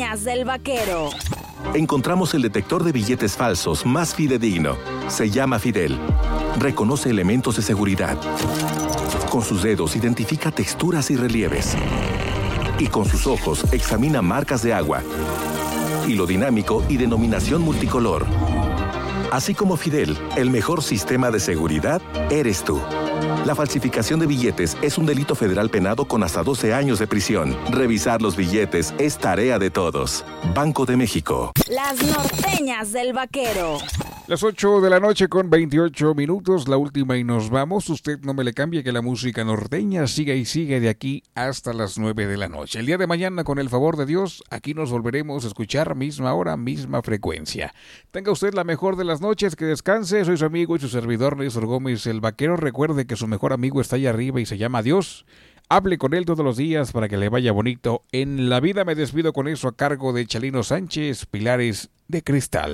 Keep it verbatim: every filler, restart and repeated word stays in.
del vaquero. Encontramos el detector de billetes falsos más fidedigno. Se llama Fidel. Reconoce elementos de seguridad. Con sus dedos identifica texturas y relieves. Y con sus ojos examina marcas de agua, hilo dinámico y denominación multicolor. Así como Fidel, el mejor sistema de seguridad eres tú. La falsificación de billetes es un delito federal penado con hasta doce años de prisión. Revisar los billetes es tarea de todos. Banco de México. Las norteñas del vaquero. Las ocho de la noche con veintiocho minutos, la última y nos vamos. Usted no me le cambie, que la música norteña siga y sigue de aquí hasta las nueve de la noche. El día de mañana, con el favor de Dios, aquí nos volveremos a escuchar, misma hora, misma frecuencia. Tenga usted la mejor de las noches, que descanse. Soy su amigo y su servidor Néstor Gómez, el vaquero. Recuerde que su mejor amigo está allá arriba y se llama Dios. Hable con él todos los días para que le vaya bonito en la vida. Me despido con eso a cargo de Chalino Sánchez, Pilares de Cristal.